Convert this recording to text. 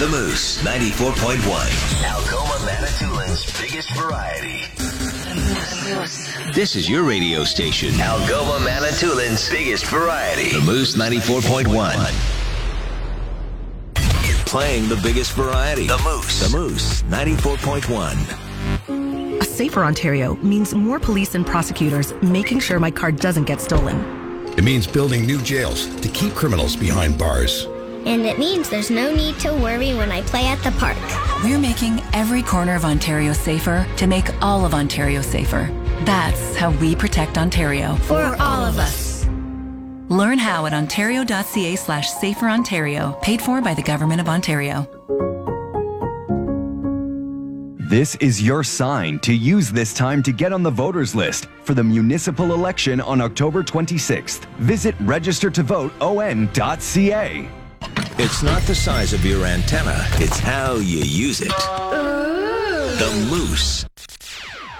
The Moose 94.1. Algoma, Manitoulин's biggest variety. This is your radio station. Algoma, Manitoulин's biggest variety. The Moose 94.1. Playing the biggest variety. The Moose 94.1. A safer Ontario means more police and prosecutors making sure my car doesn't get stolen. It means building new jails to keep criminals behind bars. And it means there's no need to worry when I play at the park. We're making every corner of Ontario safer to make all of Ontario safer. That's how we protect Ontario. For all of us. Learn how at ontario.ca/saferontario, paid for by the Government of Ontario. This is your sign to use this time to get on the voters list for the municipal election on October 26th. Visit registertovoteon.ca. It's not the size of your antenna, it's how you use it. The Moose